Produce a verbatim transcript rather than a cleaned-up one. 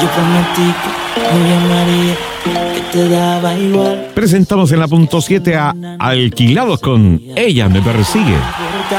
Yo prometí que no llamaría, que te daba igual. Presentamos en la punto siete a Alquilados con Ella me persigue.